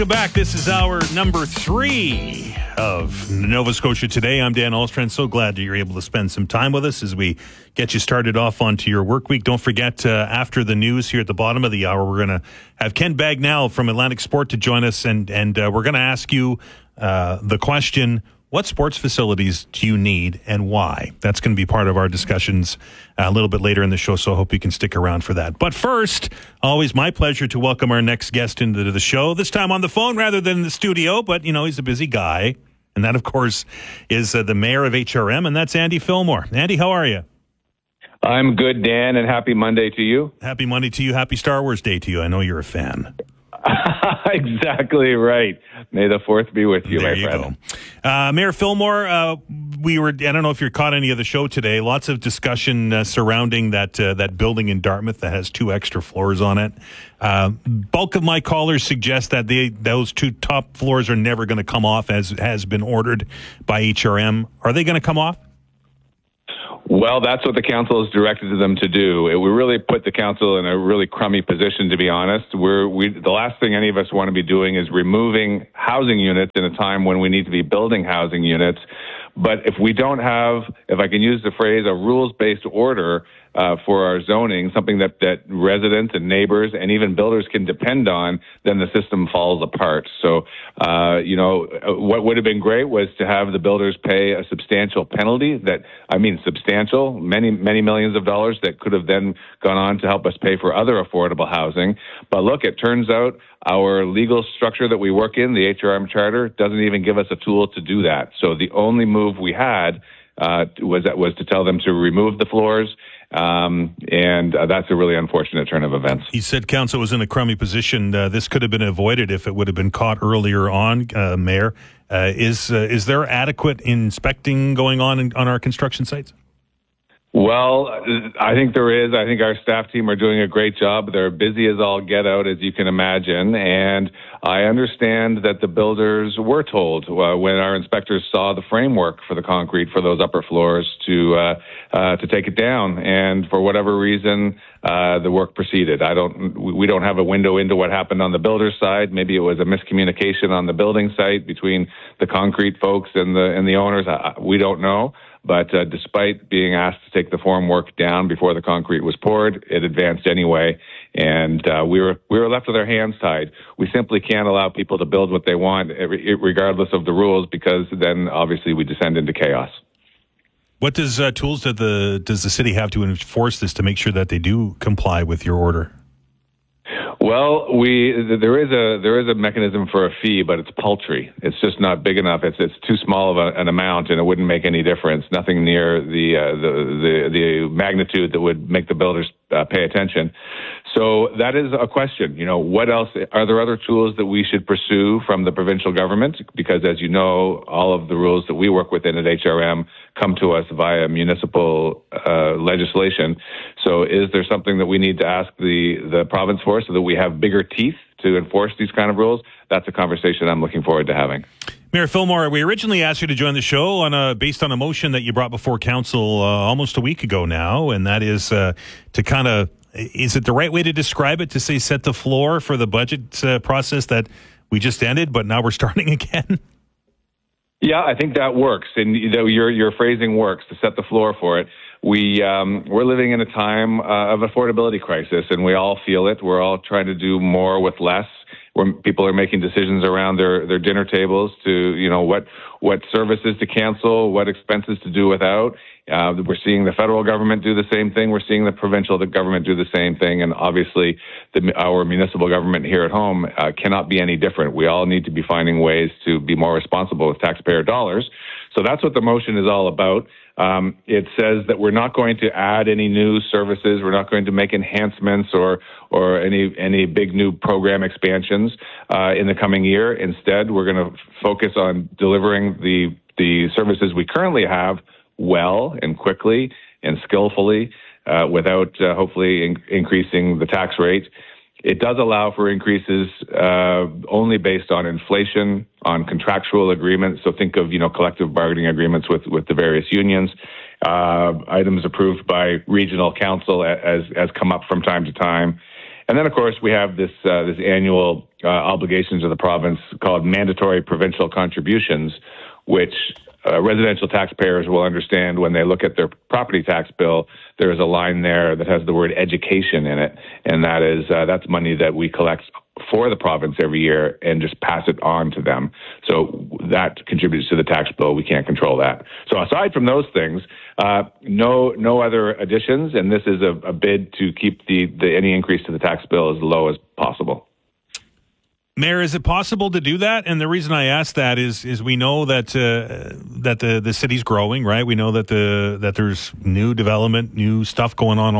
Welcome back. This is our number 3 of Nova Scotia Today. I'm Dan Ahlstrand. So glad that you're able to spend some time with us as we get you started off onto your work week. Don't forget, after the news here at the bottom of the hour, we're going to have Ken Bagnall from Atlantic Sport to join us, and we're going to ask you the question, what sports facilities do you need and why? That's going to be part of our discussions a little bit later in the show, so I hope you can stick around for that. But first, always my pleasure to welcome our next guest into the show, this time on the phone rather than in the studio, but, you know, he's a busy guy. And that, of course, is the mayor of HRM, and that's Andy Fillmore. Andy, how are you? I'm good, Dan, and happy Monday to you. Happy Monday to you. Happy Star Wars Day to you. I know you're a fan. Exactly right. May the 4th be with you, there my friend. Go. Mayor Fillmore, I don't know if you're caught any of the show today, lots of discussion surrounding that building in Dartmouth that has 2 extra floors on it. Bulk of my callers suggest that those 2 top floors are never going to come off as has been ordered by HRM. Are they going to come off? Well, that's what the council has directed them to do. We really put the council in a really crummy position, to be honest. The last thing any of us want to be doing is removing housing units in a time when we need to be building housing units. But if we don't have, if I can use the phrase, a rules-based order for our zoning, something that residents and neighbors and even builders can depend on, then the system falls apart. So, what would have been great was to have the builders pay a substantial penalty substantial, many millions of dollars that could have then gone on to help us pay for other affordable housing. But look, it turns out our legal structure that we work in, the HRM Charter, doesn't even give us a tool to do that. So the only move we had was to tell them to remove the floors. And that's a really unfortunate turn of events. He said council was in a crummy position. This could have been avoided if it would have been caught earlier on, Mayor. Is there adequate inspecting going on our construction sites? Well, I think there is. I think our staff team are doing a great job. They're busy as all get out, as you can imagine. And I understand that the builders were told when our inspectors saw the framework for the concrete for those upper floors to take it down. And for whatever reason, the work proceeded. We don't have a window into what happened on the builder's side. Maybe it was a miscommunication on the building site between the concrete folks and the owners. We don't know. But despite being asked to take the formwork down before the concrete was poured, it advanced anyway, and we were left with our hands tied. We simply can't allow people to build what they want, regardless of the rules, because then obviously we descend into chaos. What tools does the city have to enforce this to make sure that they do comply with your order? Well, there is a mechanism for a fee, but it's paltry. It's just not big enough. It's too small of an amount, and it wouldn't make any difference. Nothing near the magnitude that would make the builders pay attention. So that is a question. You know, what else? Are there other tools that we should pursue from the provincial government? Because, as you know, all of the rules that we work within at HRM come to us via municipal legislation. So is there something that we need to ask the province for so that we have bigger teeth to enforce these kind of rules? That's a conversation I'm looking forward to having. Mayor Fillmore, we originally asked you to join the show based on a motion that you brought before council almost a week ago now, and that is to kind of, is it the right way to describe it, to say set the floor for the budget process that we just ended, but now we're starting again? Yeah, I think that works, and your phrasing works, to set the floor for it. We're living in a time of affordability crisis, and we all feel it. We're all trying to do more with less. Where people are making decisions around their dinner tables to, what services to cancel, what expenses to do without. We're seeing the federal government do the same thing. We're seeing the provincial government do the same thing. And obviously, our municipal government here at home cannot be any different. We all need to be finding ways to be more responsible with taxpayer dollars. So that's what the motion is all about. It says that we're not going to add any new services. We're not going to make enhancements or any big new program expansions in the coming year. Instead, we're going to focus on delivering the services we currently have well and quickly and skillfully without hopefully increasing the tax rate. It does allow for increases only based on inflation, on contractual agreements. So think of, collective bargaining agreements with the various unions. Items approved by regional council as come up from time to time. And then, of course, we have this annual obligations of the province called mandatory provincial contributions, which residential taxpayers will understand when they look at their property tax bill. There is a line there that has the word education in it, and that's money that we collect for the province every year and just pass it on to them. So that contributes to the tax bill. We can't control that. So aside from those things, no other additions, and this is a bid to keep any increase to the tax bill as low as possible. Mayor, is it possible to do that? And the reason I ask that is we know that the city's growing, right? We know that there's new development, new stuff going on